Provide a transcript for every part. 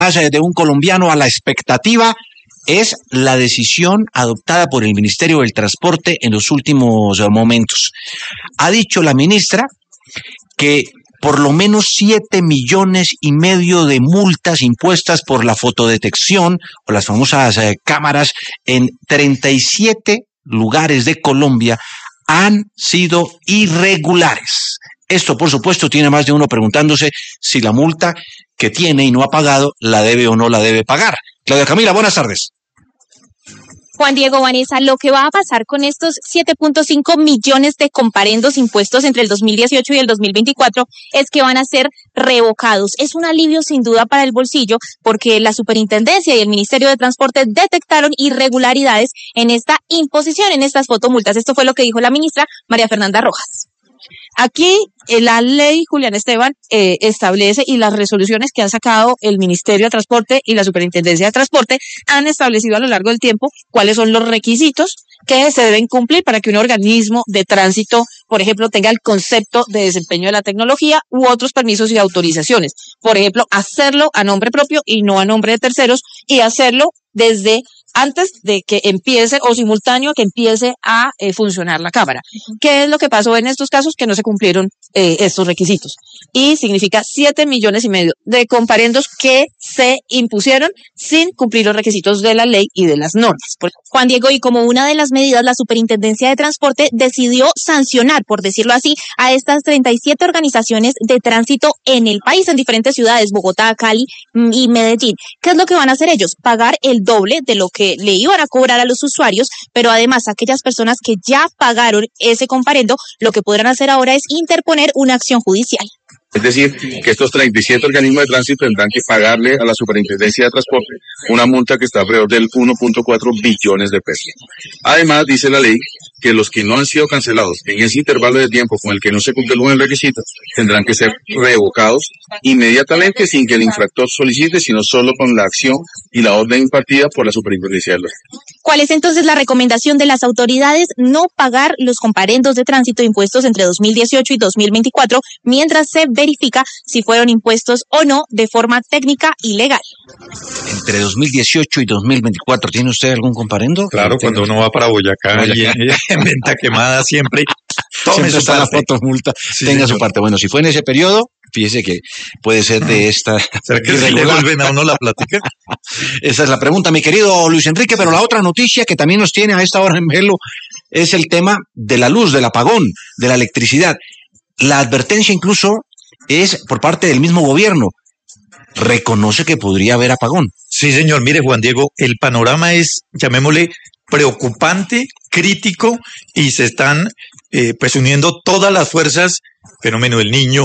de un colombiano a la expectativa es la decisión adoptada por el Ministerio del Transporte en los últimos momentos. Ha dicho la ministra que por lo menos 7,5 millones de multas impuestas por la fotodetección o las famosas cámaras en 37 lugares de Colombia han sido irregulares. Esto, por supuesto, tiene más de uno preguntándose si la multa que tiene y no ha pagado la debe o no la debe pagar. Claudia Camila, buenas tardes. Juan Diego, Vanessa, lo que va a pasar con estos 7.5 millones de comparendos impuestos entre el 2018 y el 2024 es que van a ser revocados. Es un alivio sin duda para el bolsillo porque la Superintendencia y el Ministerio de Transporte detectaron irregularidades en esta imposición, en estas fotomultas. Esto fue lo que dijo la ministra María Fernanda Rojas. Aquí la ley, Julián Esteban, establece, y las resoluciones que ha sacado el Ministerio de Transporte y la Superintendencia de Transporte han establecido a lo largo del tiempo cuáles son los requisitos que se deben cumplir para que un organismo de tránsito, por ejemplo, tenga el concepto de desempeño de la tecnología u otros permisos y autorizaciones. Por ejemplo, hacerlo a nombre propio y no a nombre de terceros, y hacerlo desde antes de que empiece o simultáneo a que empiece a funcionar la cámara. ¿Qué es lo que pasó en estos casos? Que no se cumplieron estos requisitos. Y significa 7,5 millones de comparendos que se impusieron sin cumplir los requisitos de la ley y de las normas. Juan Diego, y como una de las medidas, la Superintendencia de Transporte decidió sancionar, por decirlo así, a estas 37 organizaciones de tránsito en el país, en diferentes ciudades, Bogotá, Cali y Medellín. ¿Qué es lo que van a hacer ellos? Pagar el doble de lo que le iban a cobrar a los usuarios, pero además aquellas personas que ya pagaron ese comparendo, lo que podrán hacer ahora es interponer una acción judicial. Es decir, que estos 37 organismos de tránsito tendrán que pagarle a la Superintendencia de Transporte una multa que está alrededor del 1.4 billones de pesos. Además, dice la ley que los que no han sido cancelados en ese intervalo de tiempo con el que no se cumple el requisito tendrán que ser revocados inmediatamente sin que el infractor solicite, sino solo con la acción y la orden impartida por la Superintendencia de Transporte. ¿Cuál es entonces la recomendación de las autoridades? No pagar los comparendos de tránsito impuestos entre 2018 y 2024 mientras se verifica si fueron impuestos o no de forma técnica y legal. Entre 2018 y 2024, ¿tiene usted algún comparendo? Claro, cuando uno va para Boyacá. Y en Venta Quemada siempre tome su parte. La fotomulta, sí, tenga señor. Su parte. Bueno, si fue en ese periodo, fíjese que puede ser de esta... ¿Será que si le vuelven a uno la plática? Esa es la pregunta, mi querido Luis Enrique, pero la otra noticia que también nos tiene a esta hora en Velo es el tema de la luz, del apagón, de la electricidad. La advertencia incluso es por parte del mismo gobierno. Reconoce que podría haber apagón. Sí, señor. Mire, Juan Diego, el panorama es, llamémosle, preocupante, crítico, y se están pues uniendo todas las fuerzas, fenómeno del Niño,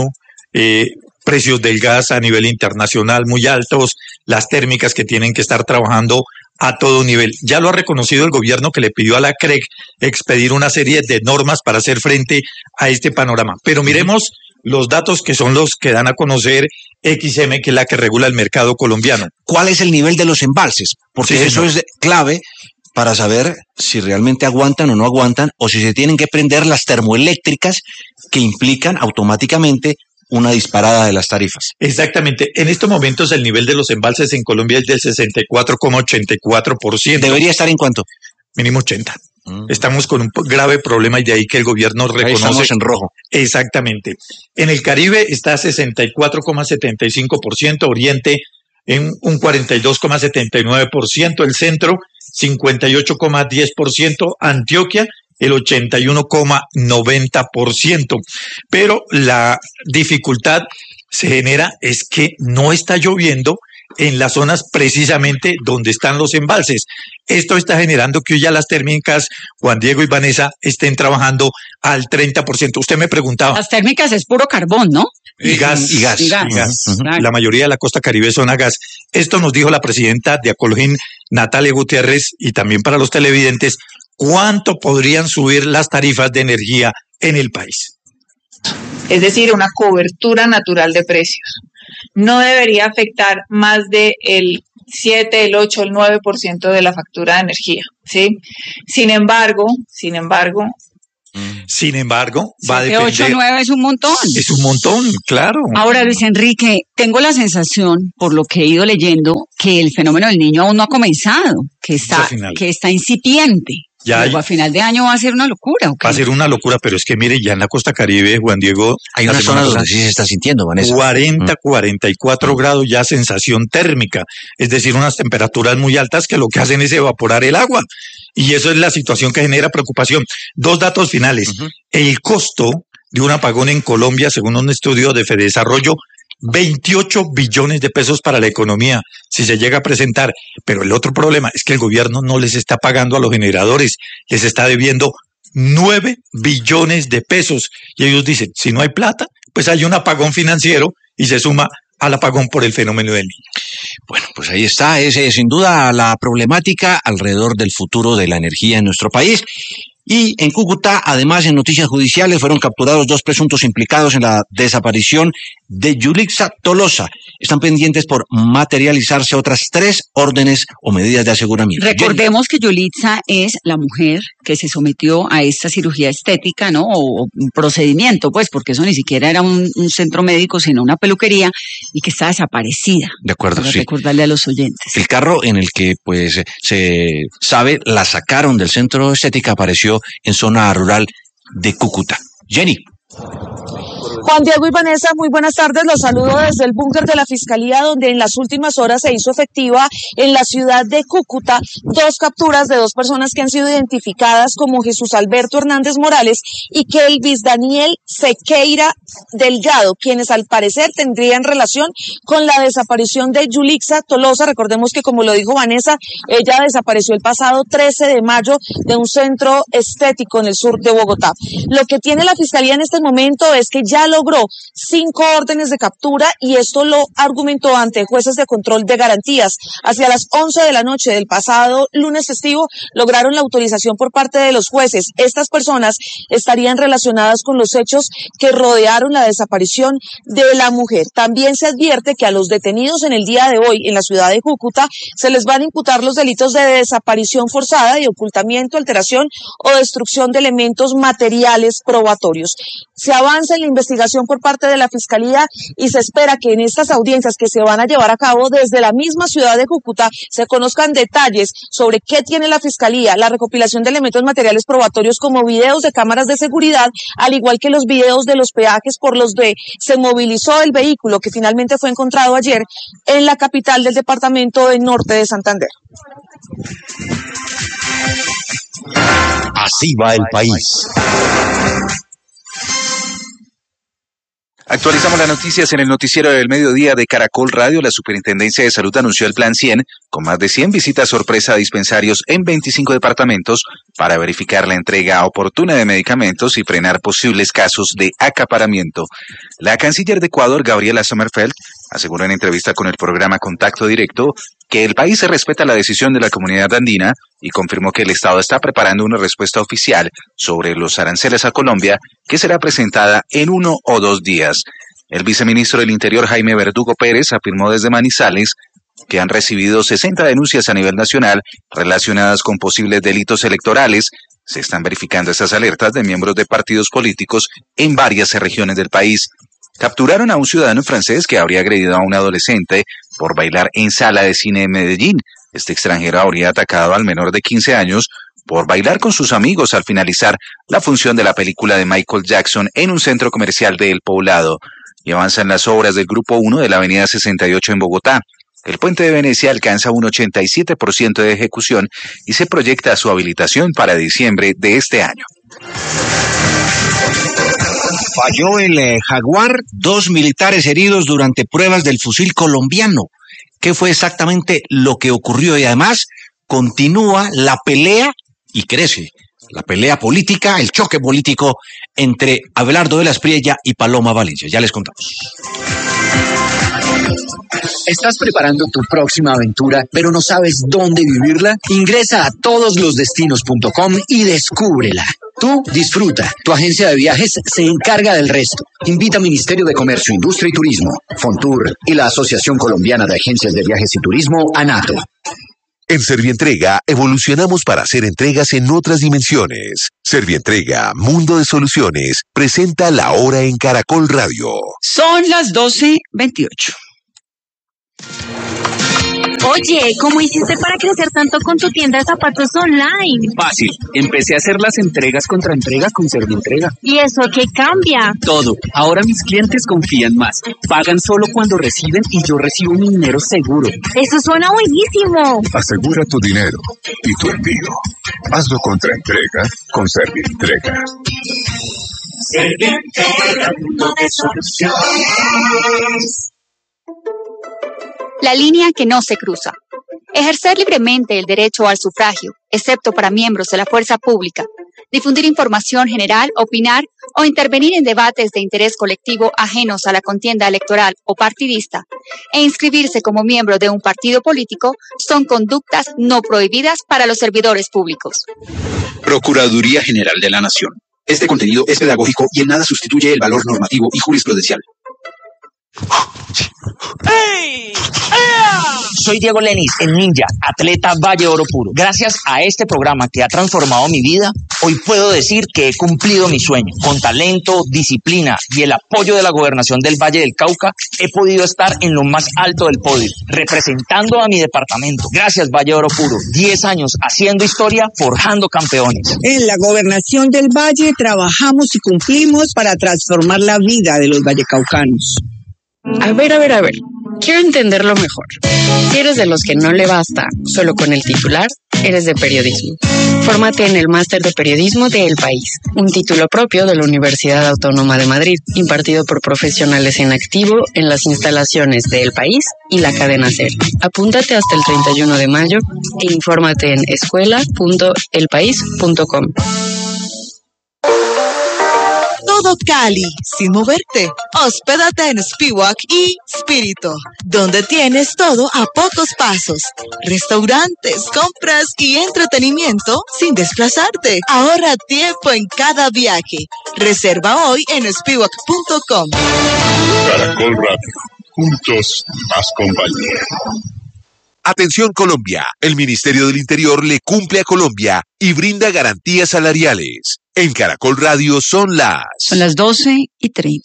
precios del gas a nivel internacional muy altos, las térmicas que tienen que estar trabajando a todo nivel. Ya lo ha reconocido el gobierno, que le pidió a la CREG expedir una serie de normas para hacer frente a este panorama. Pero miremos los datos que son los que dan a conocer XM, que es la que regula el mercado colombiano. ¿Cuál es el nivel de los embalses? Porque sí, eso es clave para saber si realmente aguantan o no aguantan, o si se tienen que prender las termoeléctricas que implican automáticamente una disparada de las tarifas. Exactamente. En estos momentos el nivel de los embalses en Colombia es del 64,84%. ¿Debería estar en cuánto? Mínimo 80%. Estamos con un grave problema, y de ahí que el gobierno reconoce. Ahí estamos en rojo. Exactamente. En el Caribe está 64,75%, Oriente en un 42,79%, el Centro 58,10%, Antioquia el 81,90%. Pero la dificultad se genera es que no está lloviendo en las zonas precisamente donde están los embalses. Esto está generando que hoy ya las térmicas, Juan Diego y Vanessa, estén trabajando al 30%. Usted me preguntaba. Las térmicas es puro carbón, ¿no? Y gas. Uh-huh. La mayoría de la costa caribe son a gas. Esto nos dijo la presidenta de Acologín, Natalia Gutiérrez, y también para los televidentes, ¿cuánto podrían subir las tarifas de energía en el país? Es decir, una cobertura natural de precios. No debería afectar más del 7, el 8, el 9% de la factura de energía, ¿sí? Sin embargo, Sin embargo, va a depender. 8, 9 es un montón. Es un montón, claro. Ahora, Luis Enrique, tengo la sensación, por lo que he ido leyendo, que el fenómeno del niño aún no ha comenzado, que está incipiente. Luego, a final de año va a ser una locura. ¿Okay? Va a ser una locura, pero es que mire, ya en la costa Caribe, Juan Diego, hay una zona donde sí se está sintiendo, Vanessa. 44 grados ya sensación térmica, es decir, unas temperaturas muy altas que lo que hacen es evaporar el agua. Y eso es la situación que genera preocupación. 2 datos finales. El costo de un apagón en Colombia, según un estudio de Fedesarrollo, 28 billones de pesos para la economía, si se llega a presentar. Pero el otro problema es que el gobierno no les está pagando a los generadores, les está debiendo 9 billones de pesos. Y ellos dicen, si no hay plata, pues hay un apagón financiero y se suma al apagón por el fenómeno del niño. Bueno, pues ahí está, es sin duda la problemática alrededor del futuro de la energía en nuestro país. Y en Cúcuta, además, en noticias judiciales, fueron capturados 2 presuntos implicados en la desaparición de Yulixa Tolosa. Están pendientes por materializarse otras 3 órdenes o medidas de aseguramiento. Recordemos que Yulixa es la mujer que se sometió a esta cirugía estética, ¿no? O un procedimiento, pues, porque eso ni siquiera era un centro médico, sino una peluquería, y que está desaparecida. De acuerdo, para sí. Recordarle a los oyentes. El carro en el que, pues, se sabe, la sacaron del centro estética, apareció en zona rural de Cúcuta. Jenny. Juan Diego y Vanessa, muy buenas tardes. Los saludo desde el búnker de la Fiscalía, donde en las últimas horas se hizo efectiva en la ciudad de Cúcuta 2 capturas de 2 personas que han sido identificadas como Jesús Alberto Hernández Morales y Kelvis Daniel Sequeira Delgado, quienes al parecer tendrían relación con la desaparición de Yulixa Tolosa. Recordemos que, como lo dijo Vanessa, ella desapareció el pasado 13 de mayo de un centro estético en el sur de Bogotá. Lo que tiene la Fiscalía en este momento es que ya logró 5 órdenes de captura y esto lo argumentó ante jueces de control de garantías. Hacia las 11 de la noche del pasado lunes festivo lograron la autorización por parte de los jueces. Estas personas estarían relacionadas con los hechos que rodearon la desaparición de la mujer. También se advierte que a los detenidos en el día de hoy en la ciudad de Cúcuta se les van a imputar los delitos de desaparición forzada, de ocultamiento, alteración o destrucción de elementos materiales probatorios. Se avanza en la investigación por parte de la Fiscalía y se espera que en estas audiencias que se van a llevar a cabo desde la misma ciudad de Cúcuta se conozcan detalles sobre qué tiene la Fiscalía, la recopilación de elementos materiales probatorios como videos de cámaras de seguridad, al igual que los videos de los peajes por los que se movilizó el vehículo que finalmente fue encontrado ayer en la capital del departamento del norte de Santander. Así va el país. Actualizamos las noticias en el noticiero del mediodía de Caracol Radio. La Superintendencia de Salud anunció el Plan 100, con más de 100 visitas sorpresa a dispensarios en 25 departamentos para verificar la entrega oportuna de medicamentos y frenar posibles casos de acaparamiento. La canciller de Ecuador, Gabriela Sommerfeld, aseguró en entrevista con el programa Contacto Directo que el país respeta la decisión de la comunidad andina y confirmó que el Estado está preparando una respuesta oficial sobre los aranceles a Colombia que será presentada en 1 o 2 días. El viceministro del Interior, Jaime Verdugo Pérez, afirmó desde Manizales que han recibido 60 denuncias a nivel nacional relacionadas con posibles delitos electorales. Se están verificando estas alertas de miembros de partidos políticos en varias regiones del país. Capturaron a un ciudadano francés que habría agredido a un adolescente por bailar en sala de cine en Medellín. Este extranjero habría atacado al menor de 15 años por bailar con sus amigos al finalizar la función de la película de Michael Jackson en un centro comercial de El Poblado. Y avanzan las obras del Grupo 1 de la Avenida 68 en Bogotá. El puente de Venecia alcanza un 87% de ejecución y se proyecta su habilitación para diciembre de este año. Falló el Jaguar, 2 militares heridos durante pruebas del fusil colombiano. ¿Qué fue exactamente lo que ocurrió? Y además continúa la pelea y crece la pelea política, el choque político entre Abelardo de la Espriella y Paloma Valencia. Ya les contamos. ¿Estás preparando tu próxima aventura, pero no sabes dónde vivirla? Ingresa a todoslosdestinos.com y descúbrela. Tú disfruta. Tu agencia de viajes se encarga del resto. Invita a Ministerio de Comercio, Industria y Turismo, Fontur y la Asociación Colombiana de Agencias de Viajes y Turismo, ANATO. En Servientrega evolucionamos para hacer entregas en otras dimensiones. Servientrega, Mundo de Soluciones, presenta La Hora en Caracol Radio. Son las 12:28. Oye, ¿cómo hiciste para crecer tanto con tu tienda de zapatos online? Fácil. Empecé a hacer las entregas contra entrega con Servientrega. ¿Y eso qué cambia? Todo. Ahora mis clientes confían más. Pagan solo cuando reciben y yo recibo mi dinero seguro. Eso suena buenísimo. Asegura tu dinero y tu envío. Hazlo contra entrega con Servientrega. Servientrega, mundo de soluciones. La línea que no se cruza. Ejercer libremente el derecho al sufragio, excepto para miembros de la fuerza pública. Difundir información general, opinar o intervenir en debates de interés colectivo ajenos a la contienda electoral o partidista e inscribirse como miembro de un partido político son conductas no prohibidas para los servidores públicos. Procuraduría General de la Nación. Este contenido es pedagógico y en nada sustituye el valor normativo y jurisprudencial. ¡Hey! Soy Diego Lenis, el ninja, atleta Valle Oro Puro. Gracias a este programa que ha transformado mi vida, hoy puedo decir que he cumplido mi sueño. Con talento, disciplina y el apoyo de la Gobernación del Valle del Cauca, he podido estar en lo más alto del podio, representando a mi departamento. Gracias, Valle Oro Puro. 10 años haciendo historia, forjando campeones. En la Gobernación del Valle trabajamos y cumplimos para transformar la vida de los vallecaucanos. A ver. Quiero entenderlo mejor. Si eres de los que no le basta solo con el titular, eres de periodismo. Fórmate en el Máster de Periodismo de El País, un título propio de la Universidad Autónoma de Madrid, impartido por profesionales en activo en las instalaciones de El País y la cadena SER. Apúntate hasta el 31 de mayo e infórmate en escuela.elpaís.com. Todo Cali, sin moverte. Hospédate en Spiwak y Spirito, donde tienes todo a pocos pasos. Restaurantes, compras y entretenimiento sin desplazarte. Ahorra tiempo en cada viaje. Reserva hoy en spiwak.com. Caracol Radio. Juntos, más compañía. Atención Colombia, el Ministerio del Interior le cumple a Colombia y brinda garantías salariales. En Caracol Radio son las 12:30.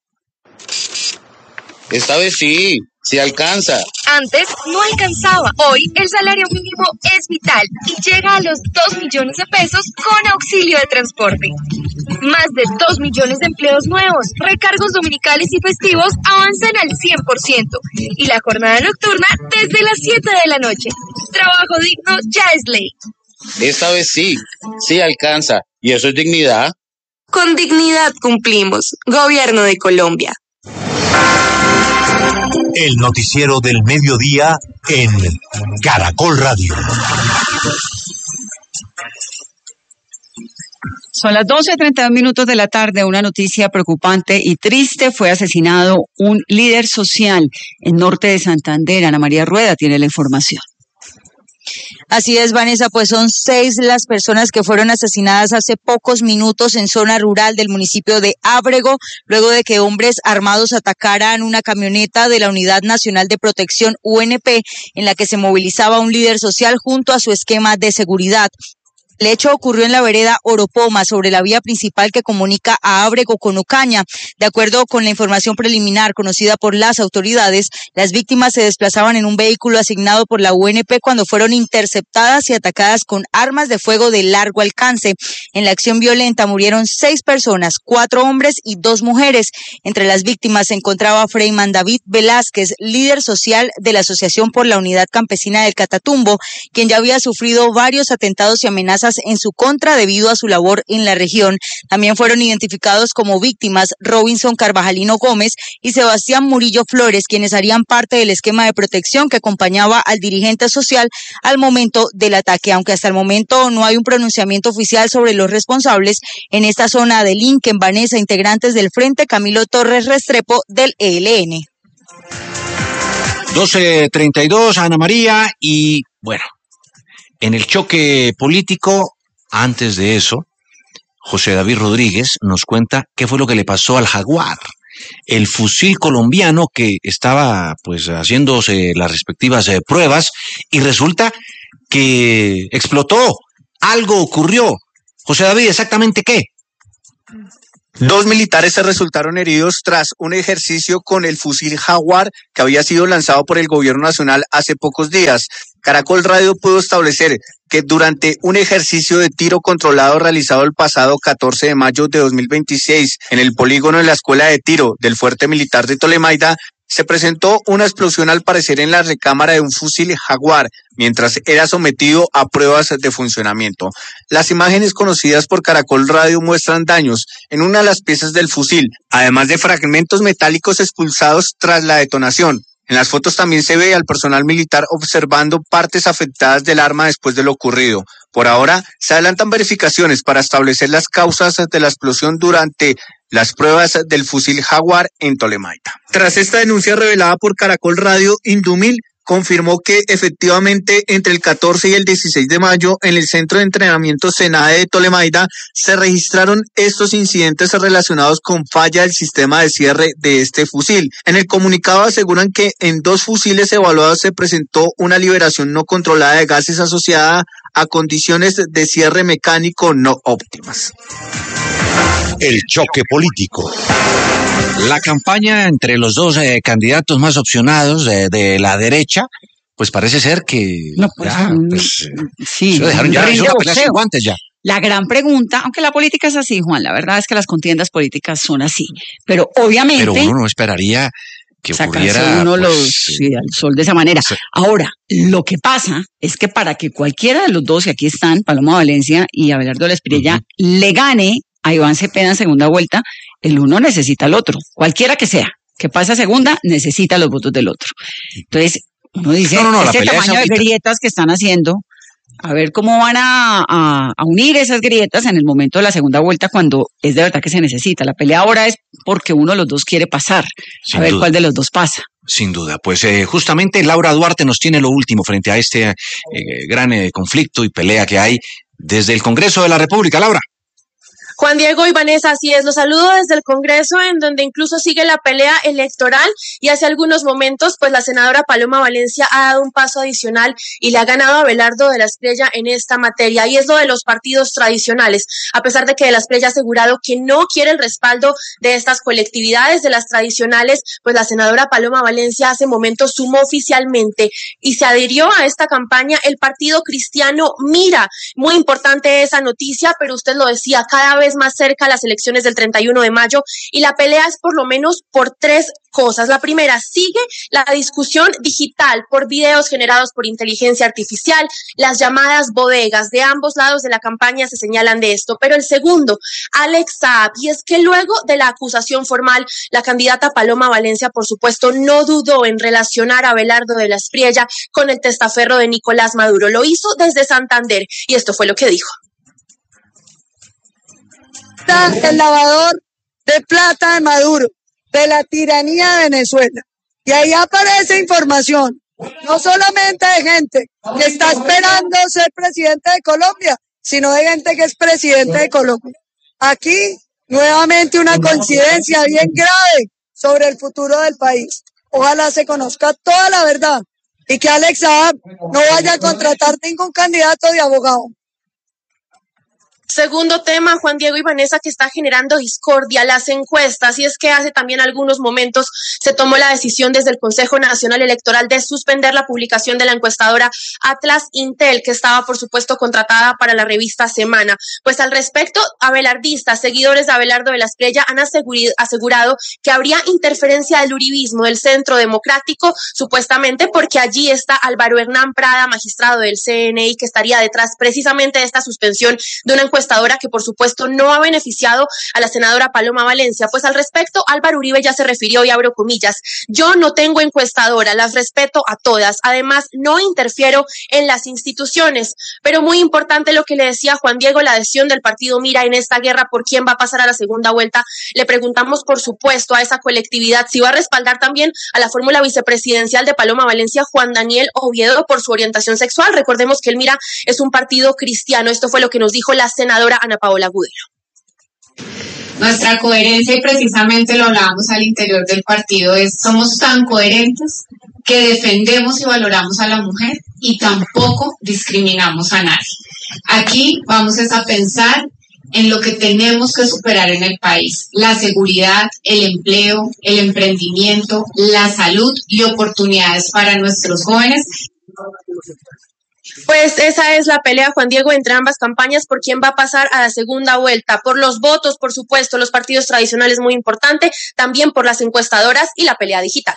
Esta vez sí alcanza. Antes no alcanzaba. Hoy el salario mínimo es vital y llega a los 2 millones de pesos con auxilio de transporte. Más de 2 millones de empleos nuevos, recargos dominicales y festivos avanzan al 100% y la jornada nocturna desde las 7 de la noche. Trabajo digno ya es ley. Esta vez sí alcanza. ¿Y eso es dignidad? Con dignidad cumplimos. Gobierno de Colombia. El noticiero del mediodía en Caracol Radio. Son las 12:32 de la tarde. Una noticia preocupante y triste. Fue asesinado un líder social en norte de Santander. Ana María Rueda tiene la información. Así es, Vanessa, pues son 6 las personas que fueron asesinadas hace pocos minutos en zona rural del municipio de Ábrego, luego de que hombres armados atacaran una camioneta de la Unidad Nacional de Protección UNP, en la que se movilizaba un líder social junto a su esquema de seguridad. El hecho ocurrió en la vereda Oropoma, sobre la vía principal que comunica a Ábrego con Ocaña. De acuerdo con la información preliminar conocida por las autoridades, las víctimas se desplazaban en un vehículo asignado por la UNP cuando fueron interceptadas y atacadas con armas de fuego de largo alcance. En la acción violenta murieron 6 personas, 4 hombres y 2 mujeres. Entre las víctimas se encontraba Freyman David Velázquez, líder social de la Asociación por la Unidad Campesina del Catatumbo, quien ya había sufrido varios atentados y amenazas en su contra debido a su labor en la región. También fueron identificados como víctimas Robinson Carvajalino Gómez y Sebastián Murillo Flores, quienes harían parte del esquema de protección que acompañaba al dirigente social al momento del ataque. Aunque hasta el momento no hay un pronunciamiento oficial sobre los responsables, en esta zona de Lincoln, Vanessa, integrantes del Frente Camilo Torres Restrepo del ELN. 12:32, Ana María, y bueno, en el choque político, antes de eso, José David Rodríguez nos cuenta qué fue lo que le pasó al Jaguar, el fusil colombiano que estaba pues haciéndose las respectivas pruebas, y resulta que explotó, algo ocurrió. José David, ¿exactamente qué? 2 militares se resultaron heridos tras un ejercicio con el fusil Jaguar que había sido lanzado por el gobierno nacional hace pocos días. Caracol Radio pudo establecer que durante un ejercicio de tiro controlado realizado el pasado 14 de mayo de 2026 en el polígono de la Escuela de Tiro del Fuerte Militar de Tolemaida, se presentó una explosión al parecer en la recámara de un fusil Jaguar mientras era sometido a pruebas de funcionamiento. Las imágenes conocidas por Caracol Radio muestran daños en una de las piezas del fusil, además de fragmentos metálicos expulsados tras la detonación. En las fotos también se ve al personal militar observando partes afectadas del arma después de lo ocurrido. Por ahora, se adelantan verificaciones para establecer las causas de la explosión durante las pruebas del fusil Jaguar en Tolemaida. Tras esta denuncia revelada por Caracol Radio, Indumil confirmó que efectivamente entre el 14 y el 16 de mayo en el Centro de Entrenamiento SENADE de Tolemaida se registraron estos incidentes relacionados con falla del sistema de cierre de este fusil. En el comunicado aseguran que en 2 fusiles evaluados se presentó una liberación no controlada de gases asociada a condiciones de cierre mecánico no óptimas. El choque político. La campaña entre los dos candidatos más opcionados de la derecha, pues parece ser que sí, se dejaron ya una pelea sin guantes ya. La gran pregunta, aunque la política es así, Juan, la verdad es que las contiendas políticas son así, pero obviamente... Pero uno no esperaría que ocurriera uno al sol de esa manera. Sí. Ahora, lo que pasa es que para que cualquiera de los dos, y aquí están, Paloma Valencia y Abelardo Espriella, le gane a Iván Cepeda en segunda vuelta, el uno necesita al otro, cualquiera que sea, que pase a segunda, necesita los votos del otro. Entonces, uno dice, ese tamaño de grietas que están haciendo, a ver cómo van a unir esas grietas en el momento de la segunda vuelta cuando es de verdad que se necesita. La pelea ahora es porque uno de los dos quiere pasar, a ver cuál de los dos pasa. Sin duda, pues justamente Laura Duarte nos tiene lo último frente a este gran conflicto y pelea que hay desde el Congreso de la República. Laura. Juan Diego y Vanessa, así es, los saludo desde el Congreso, en donde incluso sigue la pelea electoral, y hace algunos momentos, pues la senadora Paloma Valencia ha dado un paso adicional y le ha ganado a Abelardo Espriella en esta materia, y es lo de los partidos tradicionales, a pesar de que Espriella ha asegurado que no quiere el respaldo de estas colectividades, de las tradicionales, pues la senadora Paloma Valencia hace momentos sumó oficialmente y se adhirió a esta campaña el Partido Cristiano Mira. Muy importante esa noticia, pero usted lo decía, cada vez más cerca las elecciones del 31 de mayo y la pelea es por lo menos por 3 cosas. La primera, sigue la discusión digital por videos generados por inteligencia artificial, las llamadas bodegas. De ambos lados de la campaña se señalan de esto. Pero el segundo, Alex Saab, y es que luego de la acusación formal, la candidata Paloma Valencia, por supuesto, no dudó en relacionar a Abelardo Espriella con el testaferro de Nicolás Maduro. Lo hizo desde Santander y esto fue lo que dijo. El lavador de plata de Maduro, de la tiranía de Venezuela. Y ahí aparece información, no solamente de gente que está esperando ser presidente de Colombia, sino de gente que es presidente de Colombia. Aquí, nuevamente, una coincidencia bien grave sobre el futuro del país. Ojalá se conozca toda la verdad y que Alex Saab no vaya a contratar ningún candidato de abogado. Segundo tema, Juan Diego y Vanessa, que está generando discordia, las encuestas, y es que hace también algunos momentos se tomó la decisión desde el Consejo Nacional Electoral de suspender la publicación de la encuestadora Atlas Intel, que estaba, por supuesto, contratada para la revista Semana. Pues al respecto, abelardistas, seguidores de Abelardo Espriella, han asegurado que habría interferencia del uribismo, del Centro Democrático, supuestamente porque allí está Álvaro Hernán Prada, magistrado del CNI, que estaría detrás precisamente de esta suspensión de una encuestadora que por supuesto no ha beneficiado a la senadora Paloma Valencia. Pues al respecto, Álvaro Uribe ya se refirió, y abro comillas: yo no tengo encuestadora, las respeto a todas, además no interfiero en las instituciones. Pero muy importante lo que le decía Juan Diego, la adhesión del partido Mira en esta guerra por quién va a pasar a la segunda vuelta. Le preguntamos, por supuesto, a esa colectividad si va a respaldar también a la fórmula vicepresidencial de Paloma Valencia, Juan Daniel Oviedo, por su orientación sexual. Recordemos que el Mira es un partido cristiano. Esto fue lo que nos dijo la senadora Ana Paola Gudelo. Nuestra coherencia, y precisamente lo hablábamos al interior del partido, somos tan coherentes que defendemos y valoramos a la mujer y tampoco discriminamos a nadie. Aquí vamos a pensar en lo que tenemos que superar en el país: la seguridad, el empleo, el emprendimiento, la salud y oportunidades para nuestros jóvenes. Pues esa es la pelea, Juan Diego, entre ambas campañas por quién va a pasar a la segunda vuelta. Por los votos, por supuesto, los partidos tradicionales, muy importante, también por las encuestadoras y la pelea digital.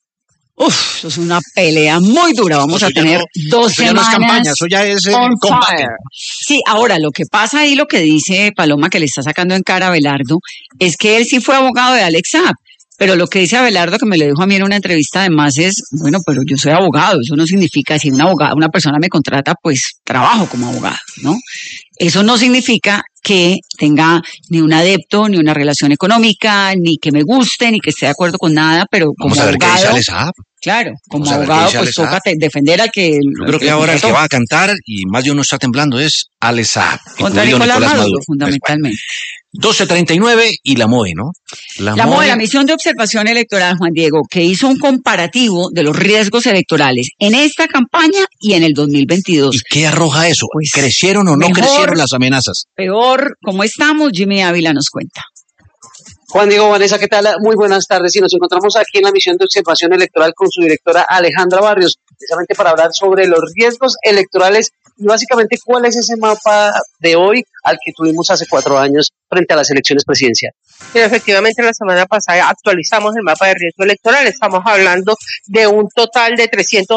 Uf, eso es una pelea muy dura. Vamos a tener 2 semanas. Ya no es campaña, eso ya es combate. Sí, ahora lo que pasa ahí, lo que dice Paloma, que le está sacando en cara a Abelardo, es que él sí fue abogado de Alex Saab. Pero lo que dice Abelardo, que me lo dijo a mí en una entrevista además, es, bueno, pero yo soy abogado, eso no significa, si una persona me contrata, pues trabajo como abogado, ¿no? Eso no significa que tenga ni un adepto, ni una relación económica, ni que me guste, ni que esté de acuerdo con nada, pero como abogado... Vamos a ver qué dice Alex Saab. Claro, como abogado, pues toca defender al que... Yo creo que ahora el que va a cantar, y más de uno está temblando, es Alex Saab. Contra Nicolás Maduro, fundamentalmente. 12:39 y la MOE, ¿no? La MOE, la Misión de Observación Electoral, Juan Diego, que hizo un comparativo de los riesgos electorales en esta campaña y en el 2022. ¿Y qué arroja eso? Pues, ¿crecieron o no crecieron las amenazas? Peor, ¿cómo estamos? Jimmy Ávila nos cuenta. Juan Diego, Vanessa, ¿qué tal? Muy buenas tardes. Y nos encontramos aquí en la Misión de Observación Electoral con su directora Alejandra Barrios, precisamente para hablar sobre los riesgos electorales y básicamente cuál es ese mapa de hoy al que tuvimos hace 4 años frente a las elecciones presidenciales. Pero efectivamente la semana pasada actualizamos el mapa de riesgo electoral. Estamos hablando de un total de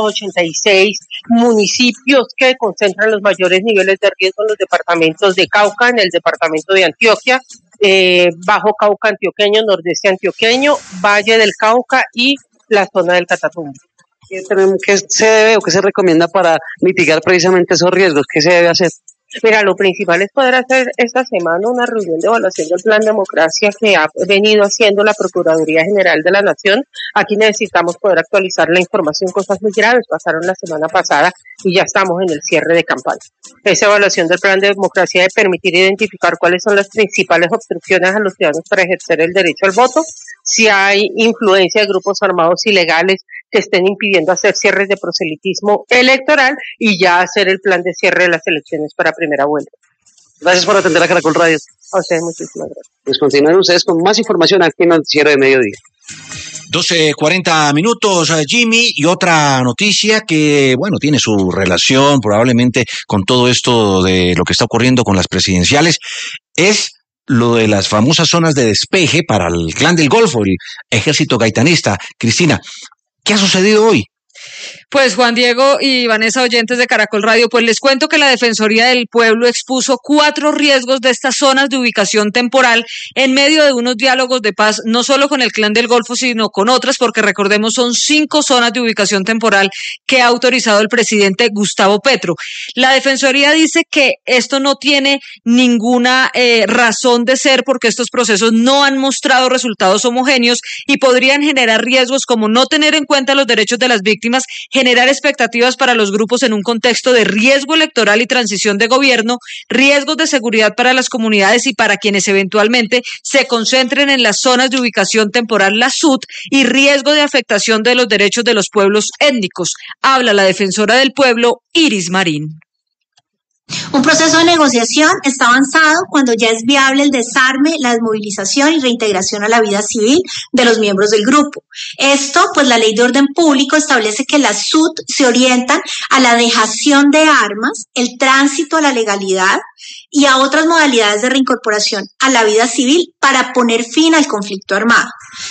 386 municipios que concentran los mayores niveles de riesgo en los departamentos de Cauca, en el departamento de Antioquia, Bajo Cauca antioqueño, Nordeste antioqueño, Valle del Cauca y la zona del Catatumbo. ¿Qué se debe o qué se recomienda para mitigar precisamente esos riesgos? ¿Qué se debe hacer? Mira, lo principal es poder hacer esta semana una reunión de evaluación del Plan Democracia que ha venido haciendo la Procuraduría General de la Nación. Aquí necesitamos poder actualizar la información, cosas muy graves pasaron la semana pasada y ya estamos en el cierre de campaña. Esa evaluación del Plan de Democracia debe permitir identificar cuáles son las principales obstrucciones a los ciudadanos para ejercer el derecho al voto, si hay influencia de grupos armados ilegales que estén impidiendo hacer cierres de proselitismo electoral y ya hacer el plan de cierre de las elecciones para primera vuelta. Gracias por atender a Caracol Radio. A ustedes muchísimas gracias. Pues continúen ustedes con más información aquí en el cierre de mediodía. 12:40, Jimmy, y otra noticia que, bueno, tiene su relación probablemente con todo esto de lo que está ocurriendo con las presidenciales, es lo de las famosas zonas de despeje para el Clan del Golfo, el ejército gaitanista. Cristina, ¿qué ha sucedido hoy? Pues Juan Diego y Vanessa, oyentes de Caracol Radio, pues les cuento que la Defensoría del Pueblo expuso 4 riesgos de estas zonas de ubicación temporal en medio de unos diálogos de paz, no solo con el Clan del Golfo, sino con otras, porque recordemos son 5 zonas de ubicación temporal que ha autorizado el presidente Gustavo Petro. La Defensoría dice que esto no tiene ninguna razón de ser porque estos procesos no han mostrado resultados homogéneos y podrían generar riesgos como no tener en cuenta los derechos de las víctimas, generar expectativas para los grupos en un contexto de riesgo electoral y transición de gobierno, riesgos de seguridad para las comunidades y para quienes eventualmente se concentren en las zonas de ubicación temporal, la SUT, y riesgo de afectación de los derechos de los pueblos étnicos. Habla la defensora del pueblo, Iris Marín. Un proceso de negociación está avanzado cuando ya es viable el desarme, la desmovilización y reintegración a la vida civil de los miembros del grupo. Esto, pues la Ley de Orden Público establece que las SUT se orientan a la dejación de armas, el tránsito a la legalidad y a otras modalidades de reincorporación a la vida civil para poner fin al conflicto armado.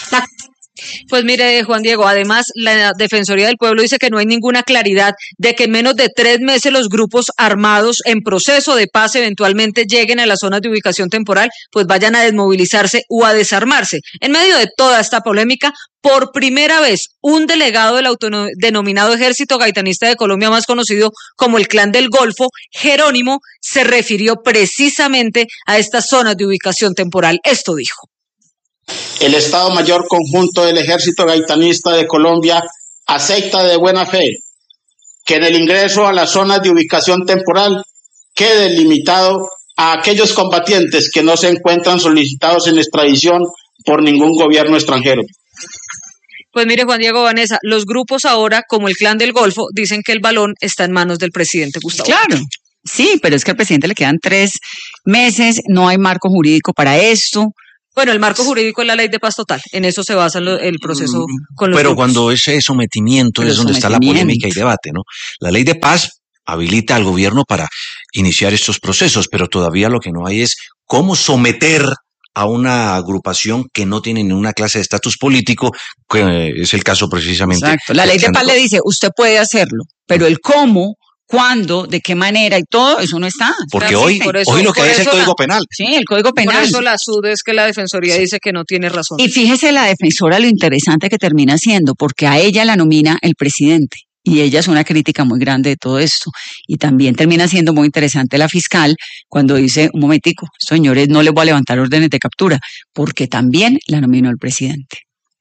Pues mire, Juan Diego, además la Defensoría del Pueblo dice que no hay ninguna claridad de que en menos de 3 meses los grupos armados en proceso de paz eventualmente lleguen a las zonas de ubicación temporal, pues vayan a desmovilizarse o a desarmarse. En medio de toda esta polémica, por primera vez, un delegado del denominado Ejército Gaitanista de Colombia, más conocido como el Clan del Golfo, Jerónimo, se refirió precisamente a estas zonas de ubicación temporal. Esto dijo. El Estado Mayor Conjunto del Ejército Gaitanista de Colombia acepta de buena fe que en el ingreso a las zonas de ubicación temporal quede limitado a aquellos combatientes que no se encuentran solicitados en extradición por ningún gobierno extranjero. Pues mire, Juan Diego, Vanessa, los grupos ahora, como el Clan del Golfo, dicen que el balón está en manos del presidente Gustavo. Claro, sí, pero es que al presidente le quedan 3 meses, no hay marco jurídico para esto. Bueno, el marco jurídico es la ley de paz total, en eso se basa el proceso con los Pero grupos. cuando ese sometimiento es donde está la polémica y debate, ¿no? La ley de paz habilita al gobierno para iniciar estos procesos, pero todavía lo que no hay es cómo someter a una agrupación que no tiene ninguna clase de estatus político, que es el caso precisamente. Exacto. La ley de paz le dice, usted puede hacerlo, pero el cómo, cuándo, de qué manera y todo, eso no está. Porque hoy lo que hay es el Código Penal. Sí, el Código Penal. Por eso la SUD es que la Defensoría dice que no tiene razón. Y fíjese la defensora lo interesante que termina siendo, porque a ella la nomina el presidente. Y ella es una crítica muy grande de todo esto. Y también termina siendo muy interesante la fiscal cuando dice, un momentico, señores, no les voy a levantar órdenes de captura, porque también la nominó el presidente.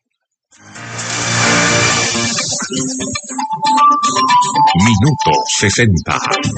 Minuto 60.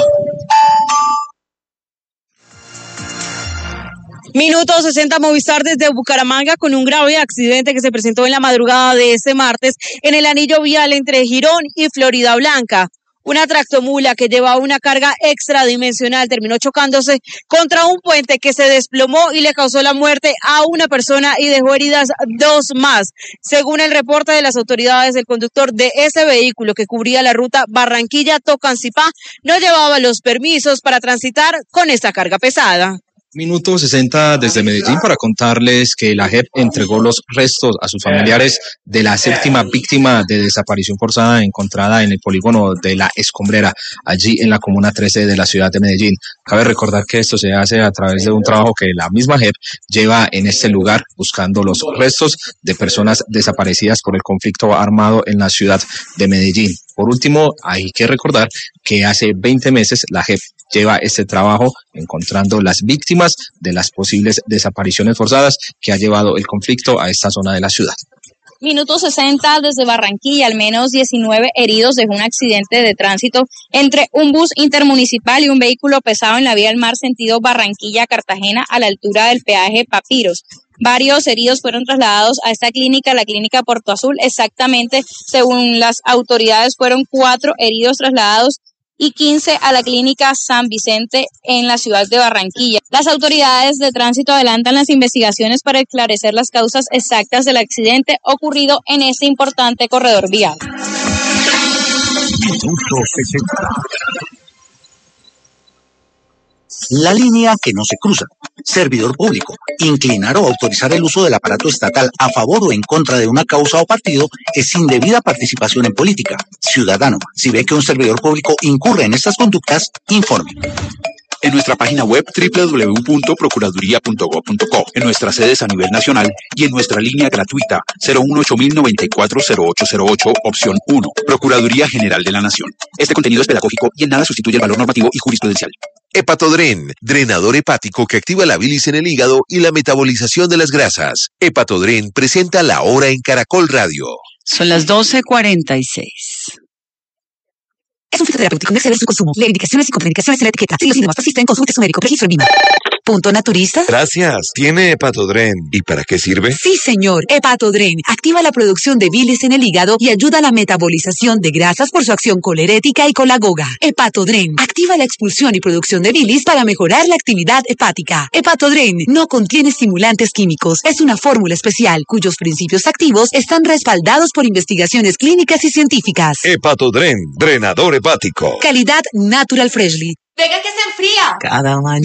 Minuto 60 Movistar desde Bucaramanga con un grave accidente que se presentó en la madrugada de este martes en el anillo vial entre Girón y Florida Blanca. Una tractomula que llevaba una carga extradimensional terminó chocándose contra un puente que se desplomó y le causó la muerte a una persona y dejó heridas 2 más. Según el reporte de las autoridades, el conductor de ese vehículo que cubría la ruta Barranquilla-Tocancipá no llevaba los permisos para transitar con esta carga pesada. Minuto 60 desde Medellín para contarles que la JEP entregó los restos a sus familiares de la 7ª víctima de desaparición forzada encontrada en el polígono de La Escombrera, allí en la comuna 13 de la ciudad de Medellín. Cabe recordar que esto se hace a través de un trabajo que la misma JEP lleva en este lugar buscando los restos de personas desaparecidas por el conflicto armado en la ciudad de Medellín. Por último, hay que recordar que hace 20 meses la JEP lleva este trabajo encontrando las víctimas de las posibles desapariciones forzadas que ha llevado el conflicto a esta zona de la ciudad. Minuto 60 desde Barranquilla, al menos 19 heridos dejó un accidente de tránsito entre un bus intermunicipal y un vehículo pesado en la vía del mar sentido Barranquilla-Cartagena a la altura del peaje Papiros. Varios heridos fueron trasladados a esta clínica, la clínica Puerto Azul. Exactamente, según las autoridades, fueron 4 heridos trasladados y 15 a la clínica San Vicente en la ciudad de Barranquilla. Las autoridades de tránsito adelantan las investigaciones para esclarecer las causas exactas del accidente ocurrido en este importante corredor vial. Minuto 60. La línea que no se cruza. Servidor público. Inclinar o autorizar el uso del aparato estatal a favor o en contra de una causa o partido es indebida participación en política. Ciudadano, si ve que un servidor público incurre en estas conductas, informe. En nuestra página web www.procuraduría.gov.co, en nuestras sedes a nivel nacional y en nuestra línea gratuita 018-094-0808, opción 1, Procuraduría General de la Nación. Este contenido es pedagógico y en nada sustituye el valor normativo y jurisprudencial. Hepatodren, drenador hepático que activa la bilis en el hígado y la metabolización de las grasas. Hepatodren presenta La Hora en Caracol Radio. Son las 12:46. Es un fitoterapéutico, no exceder su consumo. Lee indicaciones y contraindicaciones en la etiqueta. Si los síntomas persisten, consulte su médico. Registro en VIMA. Punto naturista. Gracias. ¿Tiene Hepatodren? ¿Y para qué sirve? Sí, señor. Hepatodren activa la producción de bilis en el hígado y ayuda a la metabolización de grasas por su acción colerética y colagoga. Hepatodren activa la expulsión y producción de bilis para mejorar la actividad hepática. Hepatodren no contiene estimulantes químicos. Es una fórmula especial cuyos principios activos están respaldados por investigaciones clínicas y científicas. Hepatodren, drenador hepático. Calidad Natural Freshly. Venga que se enfría. Cada mañana.